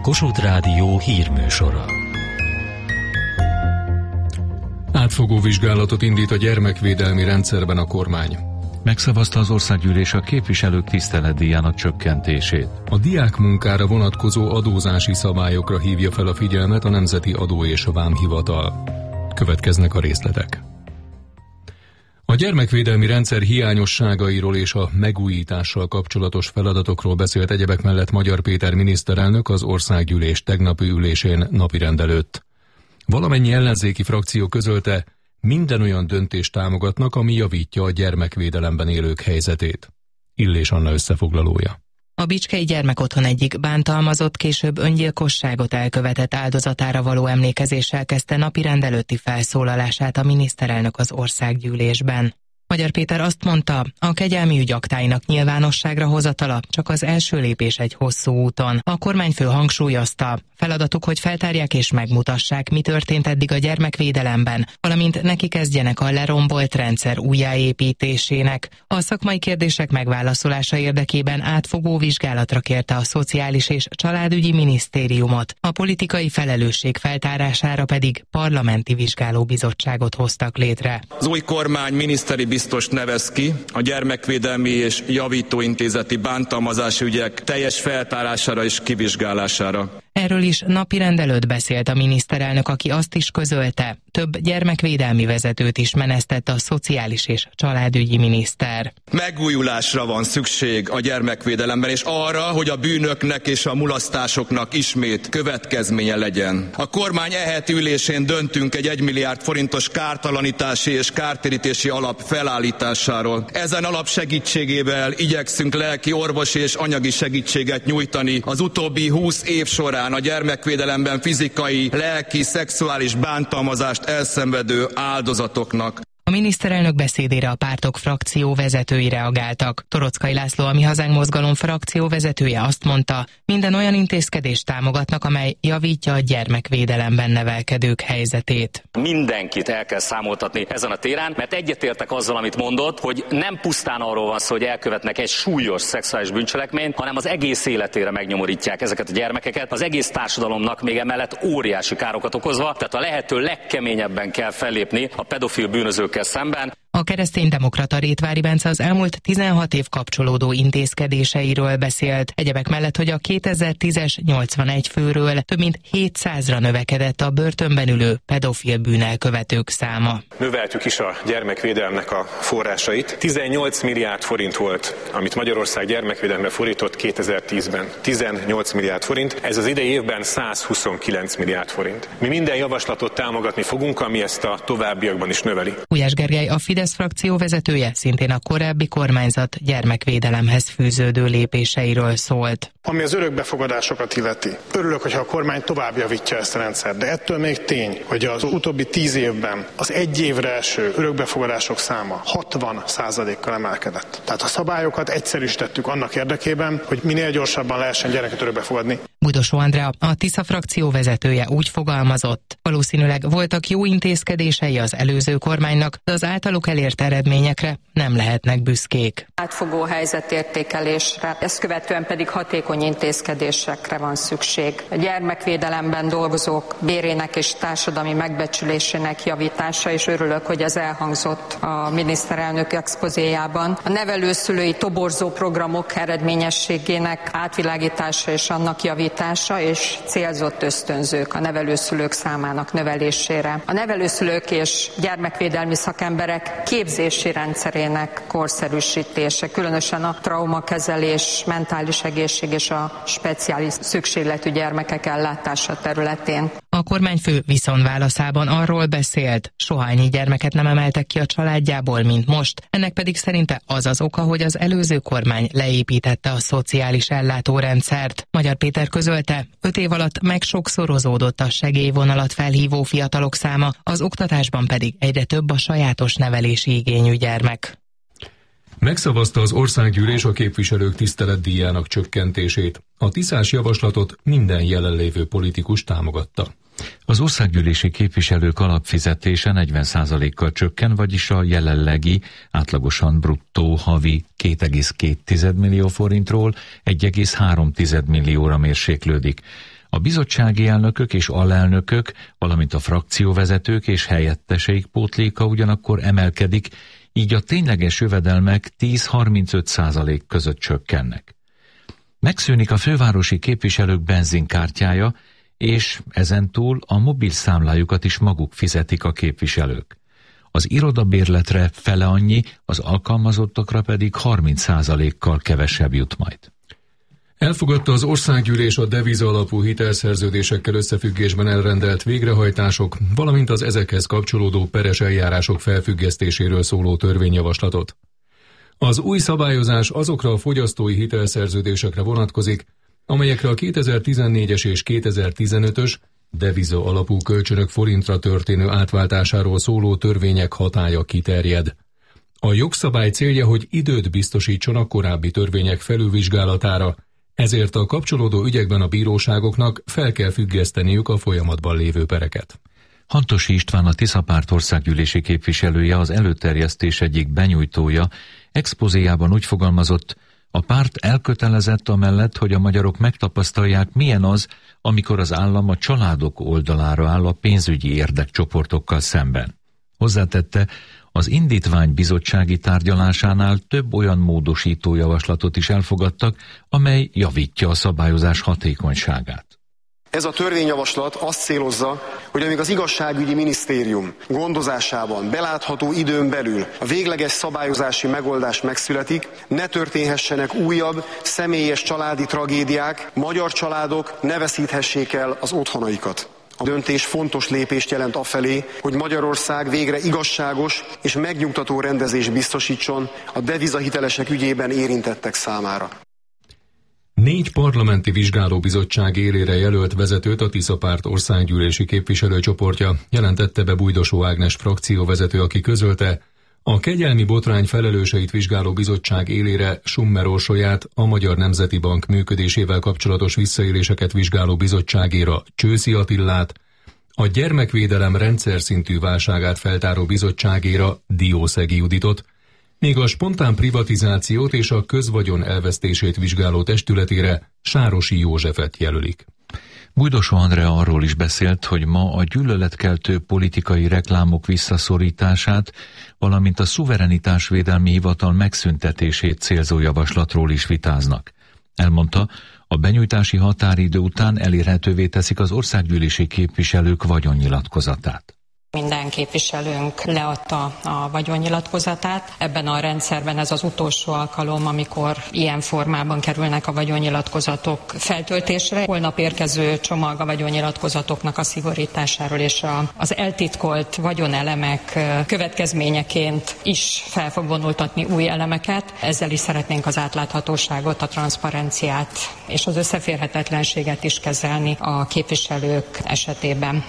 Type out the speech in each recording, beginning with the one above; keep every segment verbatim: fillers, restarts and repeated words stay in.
Kossuth Rádió hírműsora. Átfogó vizsgálatot indít a gyermekvédelmi rendszerben a kormány. Megszavazta az országgyűlés a képviselők tiszteletdíjának csökkentését. A diákmunkára vonatkozó adózási szabályokra hívja fel a figyelmet a Nemzeti Adó és Vámhivatal. Következnek a részletek. A gyermekvédelmi rendszer hiányosságairól és a megújítással kapcsolatos feladatokról beszélt egyebek mellett Magyar Péter miniszterelnök az országgyűlés tegnapi ülésén napirend előtt. Valamennyi ellenzéki frakció közölte, minden olyan döntést támogatnak, ami javítja a gyermekvédelemben élők helyzetét. Illés Anna összefoglalója. A Bicskei Gyermekotthon egyik bántalmazott később öngyilkosságot elkövetett áldozatára való emlékezéssel kezdte napirend előtti felszólalását a miniszterelnök az országgyűlésben. Magyar Péter azt mondta, a kegyelmi ügy aktáinak nyilvánosságra hozatala csak az első lépés egy hosszú úton. A kormányfő hangsúlyozta, feladatuk, hogy feltárják és megmutassák, mi történt eddig a gyermekvédelemben, valamint neki kezdjenek a lerombolt rendszer újjáépítésének. A szakmai kérdések megválaszolása érdekében átfogó vizsgálatra kérte a Szociális és Családügyi Minisztériumot, a politikai felelősség feltárására pedig parlamenti vizsgálóbizottságot hoztak létre. Az új kormány miniszteri biztos nevez ki a gyermekvédelmi és javítóintézeti bántalmazási ügyek teljes feltárására és kivizsgálására. Erről is napirend előtt beszélt a miniszterelnök, aki azt is közölte, több gyermekvédelmi vezetőt is menesztett a Szociális és Családügyi miniszter. Megújulásra van szükség a gyermekvédelemben, és arra, hogy a bűnöknek és a mulasztásoknak ismét következménye legyen. A kormány e heti ülésén döntünk egy egymilliárd forintos kártalanítási és kártérítési alap felállításáról. Ezen alap segítségével igyekszünk lelki, orvosi és anyagi segítséget nyújtani az utóbbi húsz év során a gyermekvédelemben fizikai, lelki, szexuális bántalmazást elszenvedő áldozatoknak. A miniszterelnök beszédére a pártok frakció vezetői reagáltak. Toroczkai László, a Mi Hazánk mozgalom frakció vezetője azt mondta, minden olyan intézkedést támogatnak, amely javítja a gyermekvédelemben nevelkedők helyzetét. Mindenkit el kell számoltatni ezen a téren, mert egyetértek azzal, amit mondott, hogy nem pusztán arról van szó, hogy elkövetnek egy súlyos szexuális bűncselekményt, hanem az egész életére megnyomorítják ezeket a gyermekeket, az egész társadalomnak még emellett óriási károkat okozva, tehát a lehető legkeményebben kell fellépni a pedofil bűnözők szemben. A kereszténydemokrata Rétvári Bence az elmúlt tizenhat év kapcsolódó intézkedéseiről beszélt. Egyebek mellett, hogy a kétezer-tízes nyolcvanegy főről több mint hétszázra növekedett a börtönben ülő pedofil bűnelkövetők száma. Növeltük is a gyermekvédelemnek a forrásait. tizennyolc milliárd forint volt, amit Magyarország gyermekvédelemre fordított kétezer-tízben. tizennyolc milliárd forint, ez az idei évben százhuszonkilenc milliárd forint. Mi minden javaslatot támogatni fogunk, ami ezt a továbbiakban is növeli. Gulyás Gergely, a Fidesz frakció vezetője, szintén a korábbi kormányzat gyermekvédelemhez fűződő lépéseiről szólt. Ami az örökbefogadásokat illeti. Örülök, hogyha a kormány tovább javítja ezt a rendszert, de ettől még tény, hogy az utóbbi tíz évben az egy évre eső örökbefogadások száma hatvan százalékkal emelkedett. Tehát a szabályokat egyszerűsítettük annak érdekében, hogy minél gyorsabban lehessen gyereket örökbefogadni. Budosó Andrea, a Tisza frakció vezetője úgy fogalmazott, valószínűleg voltak jó intézkedései az előző kormánynak, de az általuk elért eredményekre nem lehetnek büszkék. Átfogó helyzetértékelésre, ezt követően pedig hatékony intézkedésekre van szükség. A gyermekvédelemben dolgozók bérének és társadalmi megbecsülésének javítása, és örülök, hogy ez elhangzott a miniszterelnök expozéjában. A nevelőszülői toborzó programok eredményességének átvilágítása és annak javítása, és célzott ösztönzők a nevelőszülők számának növelésére. A nevelőszülők és gyermekvédelmi szakemberek képzési rendszerének korszerűsítése, különösen a traumakezelés, mentális egészség és a speciális szükségletű gyermekek ellátása területén. A kormányfő viszonválaszában arról beszélt, soha ennyi gyermeket nem emeltek ki a családjából, mint most, ennek pedig szerinte az az oka, hogy az előző kormány leépítette a szociális ellátórendszert. Magyar Péter közölte, öt év alatt megsokszorozódott a segélyvonalat felhívó fiatalok száma, az oktatásban pedig egyre több a sajátos nevelési igényű gyermek. Megszavazta az országgyűlés a képviselők tiszteletdíjának csökkentését. A tiszás javaslatot minden jelenlévő politikus támogatta. Az országgyűlési képviselők alapfizetése negyven százalékkal csökken, vagyis a jelenlegi átlagosan bruttó havi két egész két millió forintról egy egész három millióra mérséklődik. A bizottsági elnökök és alelnökök, valamint a frakcióvezetők és helyetteseik pótléka ugyanakkor emelkedik, így a tényleges jövedelmek tíz-harmincöt százalék között csökkennek. Megszűnik a fővárosi képviselők benzinkártyája, és ezentúl a mobil számlájukat is maguk fizetik a képviselők. Az irodabérletre fele annyi, az alkalmazottakra pedig harminc százalékkal kevesebb jut majd. Elfogadta az országgyűlés a deviza alapú hitelszerződésekkel összefüggésben elrendelt végrehajtások, valamint az ezekhez kapcsolódó peres eljárások felfüggesztéséről szóló törvényjavaslatot. Az új szabályozás azokra a fogyasztói hitelszerződésekre vonatkozik, amelyekre a kétezer-tizennégyes és kétezer-tizenötös deviza alapú kölcsönök forintra történő átváltásáról szóló törvények hatálya kiterjed. A jogszabály célja, hogy időt biztosítson a korábbi törvények felülvizsgálatára, ezért a kapcsolódó ügyekben a bíróságoknak fel kell függeszteniük a folyamatban lévő pereket. Hantosi István, a Tiszapárt országgyűlési képviselője, az előterjesztés egyik benyújtója, expozéjában úgy fogalmazott, a párt elkötelezett amellett, hogy a magyarok megtapasztalják, milyen az, amikor az állam a családok oldalára áll a pénzügyi érdekcsoportokkal szemben. Hozzátette, az indítvány bizottsági tárgyalásánál több olyan módosító javaslatot is elfogadtak, amely javítja a szabályozás hatékonyságát. Ez a törvényjavaslat azt célozza, hogy amíg az igazságügyi minisztérium gondozásában belátható időn belül a végleges szabályozási megoldás megszületik, ne történhessenek újabb, személyes családi tragédiák, magyar családok ne veszíthessék el az otthonaikat. A döntés fontos lépést jelent afelé, hogy Magyarország végre igazságos és megnyugtató rendezést biztosítson a devizahitelesek ügyében érintettek számára. Négy parlamenti vizsgálóbizottság élére jelölt vezetőt a Tiszapárt országgyűlési képviselőcsoportja jelentette be Bújdosó Ágnes frakcióvezető, aki közölte, a kegyelmi botrány felelőseit vizsgáló bizottság élére Summer Orsolyát, a Magyar Nemzeti Bank működésével kapcsolatos visszaéléseket vizsgáló bizottságéra Csőszi Attillát, a gyermekvédelem rendszer szintű válságát feltáró bizottságéra Diószegi Juditot, míg a spontán privatizációt és a közvagyon elvesztését vizsgáló testületére Sárosi Józsefet jelölik. Bújdosó Andrea arról is beszélt, hogy ma a gyűlöletkeltő politikai reklámok visszaszorítását, valamint a szuverenitásvédelmi hivatal megszüntetését célzó javaslatról is vitáznak. Elmondta, a benyújtási határidő után elérhetővé teszik az országgyűlési képviselők vagyonnyilatkozatát. Minden képviselőnk leadta a vagyonnyilatkozatát. Ebben a rendszerben ez az utolsó alkalom, amikor ilyen formában kerülnek a vagyonnyilatkozatok feltöltésre. Holnap érkező csomag a vagyonnyilatkozatoknak a szigorításáról és a, az eltitkolt vagyonelemek következményeként is fel fog vonultatni új elemeket. Ezzel is szeretnénk az átláthatóságot, a transzparenciát és az összeférhetetlenséget is kezelni a képviselők esetében.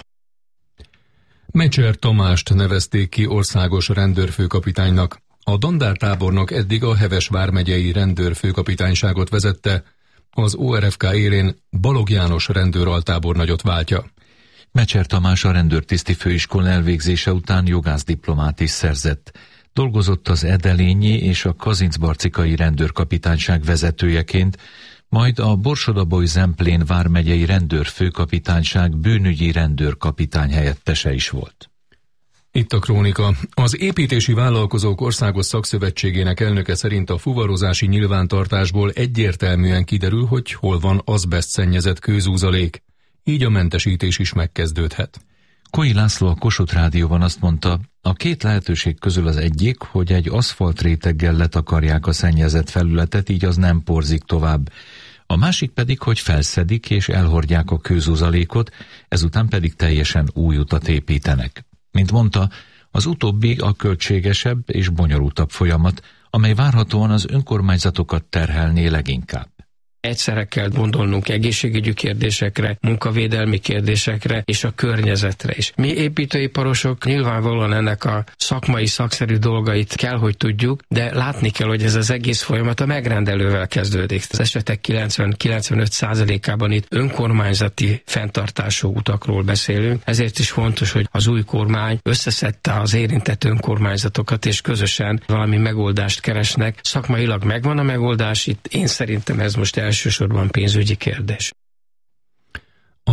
Mecser Tamást nevezték ki országos rendőrfőkapitánynak. A dandártábornok eddig a Heves vármegyei rendőrfőkapitányságot vezette, az o er ef ká élén Balogh János rendőraltábornagyot váltja. Mecser Tamás a rendőrtiszti főiskola elvégzése után jogászdiplomát is szerzett. Dolgozott az Edelényi és a Kazincbarcikai rendőrkapitányság vezetőjeként, majd a Borsod-Abaúj-Zemplén vármegyei rendőrfőkapitányság bűnügyi rendőrkapitány helyettese is volt. Itt a krónika. Az Építési Vállalkozók Országos Szakszövetségének elnöke szerint a fuvarozási nyilvántartásból egyértelműen kiderül, hogy hol van azbeszt szennyezett kőzúzalék. Így a mentesítés is megkezdődhet. Koi László a Kossuth Rádióban azt mondta, a két lehetőség közül az egyik, hogy egy aszfaltréteggel letakarják a szennyezett felületet, így az nem porzik tovább. A másik pedig, hogy felszedik és elhordják a kőzúzalékot, ezután pedig teljesen új utat építenek. Mint mondta, az utóbbi a költségesebb és bonyolultabb folyamat, amely várhatóan az önkormányzatokat terhelné leginkább. Egyszerre kell gondolnunk egészségügyi kérdésekre, munkavédelmi kérdésekre és a környezetre is. Mi építőiparosok nyilvánvalóan ennek a szakmai, szakszerű dolgait kell, hogy tudjuk, de látni kell, hogy ez az egész folyamat a megrendelővel kezdődik. Az esetek kilencven-kilencvenöt százalékában itt önkormányzati fenntartású utakról beszélünk, ezért is fontos, hogy az új kormány összeszedte az érintett önkormányzatokat, és közösen valami megoldást keresnek. Szakmailag megvan a megoldás, itt én szerintem ez most el elsősorban pénzügyi kérdés.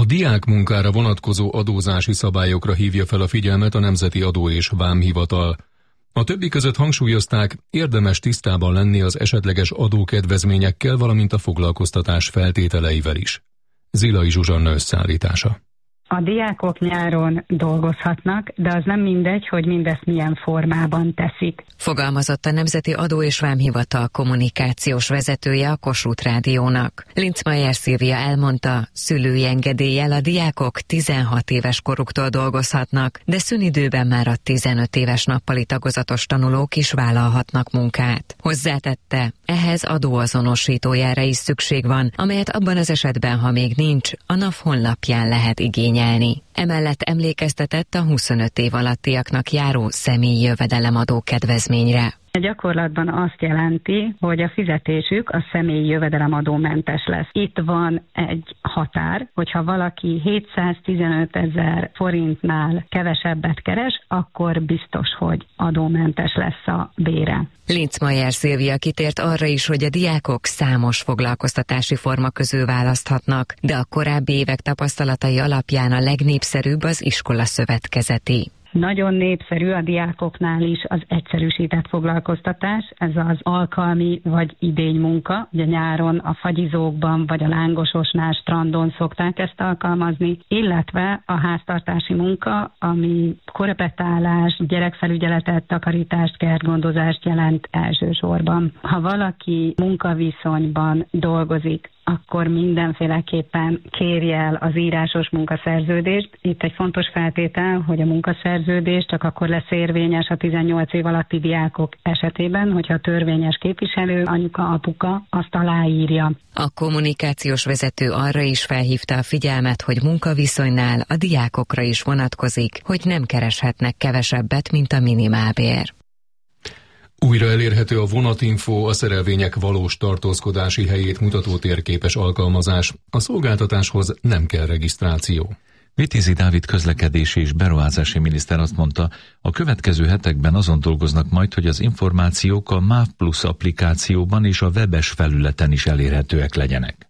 A diákmunkára vonatkozó adózási szabályokra hívja fel a figyelmet a Nemzeti Adó és Vámhivatal. A többi között hangsúlyozták, érdemes tisztában lenni az esetleges adókedvezményekkel, valamint a foglalkoztatás feltételeivel is. Zilai Zsuzsanna összeállítása. A diákok nyáron dolgozhatnak, de az nem mindegy, hogy mindezt milyen formában teszik. Fogalmazott a Nemzeti Adó és Vámhivatal kommunikációs vezetője a Kossuth Rádiónak. Linczmeier Szilvia elmondta, szülői engedéllyel a diákok tizenhat éves koruktól dolgozhatnak, de szünidőben már a tizenöt éves nappali tagozatos tanulók is vállalhatnak munkát. Hozzátette, ehhez adóazonosítójára is szükség van, amelyet abban az esetben, ha még nincs, a NAV honlapján lehet igényelni. Emellett emlékeztetett a huszonöt év alattiaknak járó személyi jövedelemadó kedvezményre. A gyakorlatban azt jelenti, hogy a fizetésük a személyi jövedelemadómentes lesz. Itt van egy határ, hogyha valaki hétszáztizenöt ezer forintnál kevesebbet keres, akkor biztos, hogy adómentes lesz a bére. Linczmeier Szilvia kitért arra is, hogy a diákok számos foglalkoztatási forma közül választhatnak, de a korábbi évek tapasztalatai alapján a legnépszerűbb az iskola szövetkezeti. Nagyon népszerű a diákoknál is az egyszerűsített foglalkoztatás, ez az alkalmi vagy idénymunka. Ugye nyáron a fagyizókban vagy a lángososnál, strandon szokták ezt alkalmazni, illetve a háztartási munka, ami korepetálás, gyerekfelügyeletet, takarítást, kertgondozást jelent elsősorban. Ha valaki munkaviszonyban dolgozik, akkor mindenféleképpen kérje el az írásos munkaszerződést. Itt egy fontos feltétel, hogy a munkaszerződés csak akkor lesz érvényes a tizennyolc év alatti diákok esetében, hogyha a törvényes képviselő, anyuka, apuka azt aláírja. A kommunikációs vezető arra is felhívta a figyelmet, hogy munkaviszonynál a diákokra is vonatkozik, hogy nem kereshetnek kevesebbet, mint a minimálbér. Újra elérhető a vonatinfo, a szerelvények valós tartózkodási helyét mutató térképes alkalmazás. A szolgáltatáshoz nem kell regisztráció. Vitézi Dávid közlekedési és beruházási miniszter azt mondta, a következő hetekben azon dolgoznak majd, hogy az információk a MÁV Plus applikációban és a webes felületen is elérhetőek legyenek.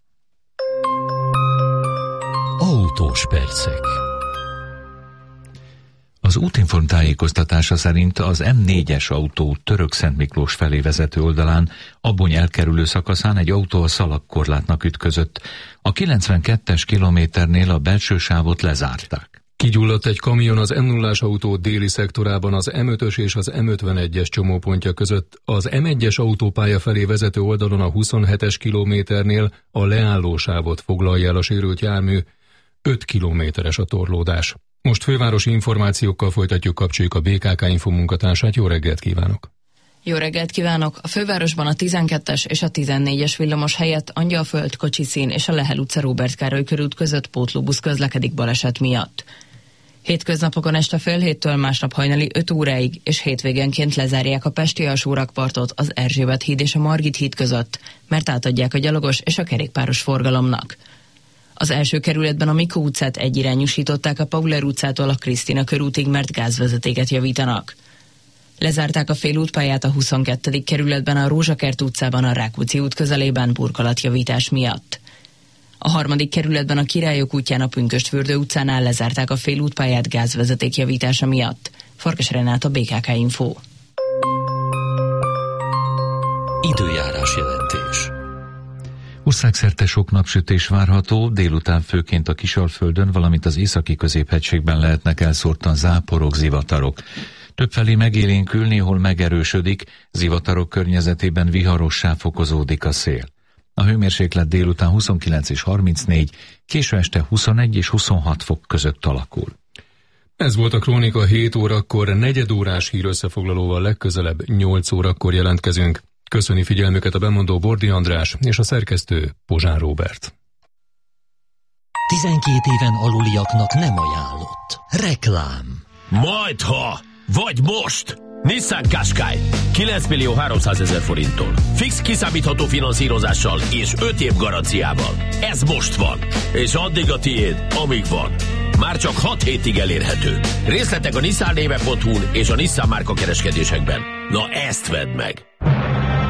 Autós percek. Az Útinform tájékoztatása szerint az M négyes autó Török-Szentmiklós felé vezető oldalán Abony elkerülő szakaszán egy autó a szalagkorlátnak ütközött. A kilencvenkettes kilométernél a belső sávot lezárták. Kigyulladt egy kamion az M nullás autó déli szektorában az M ötös és az M ötvenegyes csomópontja között. Az M egyes autópálya felé vezető oldalon a huszonhetes kilométernél a leálló sávot foglalja el a sérült jármű. öt kilométeres a torlódás. Most fővárosi információkkal folytatjuk, kapcsoljuk a bé ká ká Info munkatársát. Jó reggelt kívánok! Jó reggelt kívánok! A fővárosban a tizenkettes és a tizennégyes villamos helyett Angyalföld, Kocsiszín és a Lehel utca Róbert Károly körút között pótlóbusz közlekedik baleset miatt. Hétköznapokon este fél héttől másnap hajnali öt óráig és hétvégenként lezárják a pesti alsórakpartot az Erzsébet híd és a Margit híd között, mert átadják a gyalogos és a kerékpáros forgalomnak. Az első kerületben a Mikó utcát egyirányúsították a Pauler utcától a Krisztina körútig, mert gázvezetéket javítanak. Lezárták a félútpályát a huszonkettedik kerületben a Rózsakert utcában a Rákóczi út közelében burkolatjavítás miatt. A harmadik kerületben a Királyok útján a Pünkösdfürdő utcánál lezárták a félútpályát gázvezeték javítása miatt. Farkas Renáta, bé ká ká Info. Időjárás jelentés. Országszerte sok napsütés várható, délután főként a Kisalföldön, valamint az északi középhegységben lehetnek elszórtan záporok, zivatarok. Többfelé megélénkül, néhol megerősödik, zivatarok környezetében viharossá fokozódik a szél. A hőmérséklet délután huszonkilenc és harmincnégy, késő este huszonegy és huszonhat fok között alakul. Ez volt a Krónika hét órakor, negyedórás hírösszefoglalóval legközelebb nyolc órakor jelentkezünk. Köszöni figyelmüket a bemondó Bordi András és a szerkesztő Pozsán Róbert. tizenkét éven aluliaknak nem ajánlott. Reklám. Majdha, vagy most! Nissan Qashqai kilenc millió háromszázezer forinttól. Fix kiszámítható finanszírozással és öt év garanciával. Ez most van, és addig a tiéd, amíg van. Már csak hat hétig elérhető. Részletek a nissan néve pont hu-n és a Nissan márka kereskedésekben. Na ezt vedd meg!